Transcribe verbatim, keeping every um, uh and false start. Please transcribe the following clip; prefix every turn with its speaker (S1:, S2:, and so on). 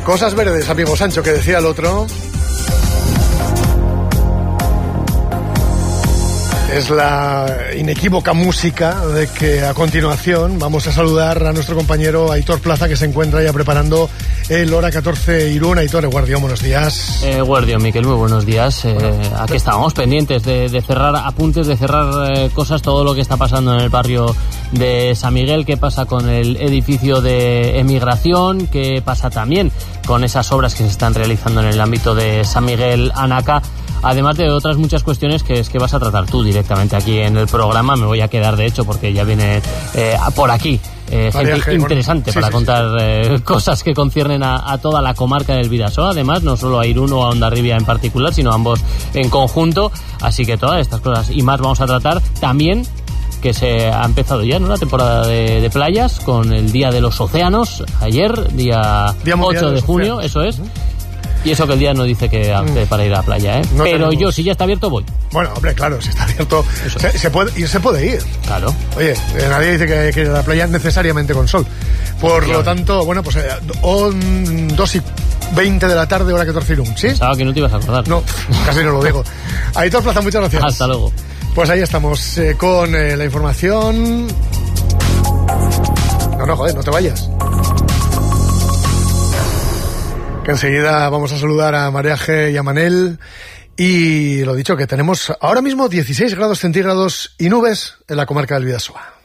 S1: Cosas verdes, amigo Sancho, que decía el otro. Es la inequívoca música de que a continuación vamos a saludar a nuestro compañero Aitor Plaza, que se encuentra ya preparando el Hora catorce Irún. Aitor, Guardión, buenos días.
S2: Eh, Guardión, Miquel, muy buenos días. Eh, bueno, aquí estamos pendientes de, de cerrar apuntes, de cerrar eh, cosas, todo lo que está pasando en el barrio de San Miguel, qué pasa con el edificio de emigración, qué pasa también con esas obras que se están realizando en el ámbito de San Miguel Anaca. Además de otras muchas cuestiones que es que vas a tratar tú directamente aquí en el programa. Me voy a quedar, de hecho, porque ya viene eh, por aquí eh, gente G, interesante bueno, sí, para sí, contar sí. Eh, cosas que conciernen a, a toda la comarca del Bidasoa. Además, no solo a Irún o a Hondarribia en particular, sino a ambos en conjunto. Así que todas estas cosas y más vamos a tratar también, que se ha empezado ya, ¿no?, la temporada de, de playas con el Día de los Océanos, ayer, día, día ocho de junio, eso es. Uh-huh. Y eso que el día no dice que mm. para ir a la playa, ¿eh? No Pero tenemos... yo, si ya está abierto, voy.
S1: Bueno, hombre, claro, si está abierto, se, se, puede, y se puede ir.
S2: Claro.
S1: Oye, nadie dice que hay que ir a la playa necesariamente con sol. Por claro. lo tanto, bueno, pues eh, on, dos y veinte de la tarde, hora catorce Irún, ¿sí?
S2: Pensaba que no te ibas a acordar.
S1: No, casi no lo digo. Aitor Plaza, muchas gracias.
S2: Hasta luego.
S1: Pues ahí estamos eh, con eh, la información. No, no, joder, no te vayas. Que enseguida vamos a saludar a María G y a Manel. Y lo dicho, que tenemos ahora mismo dieciséis grados centígrados y nubes en la comarca del Bidasoa.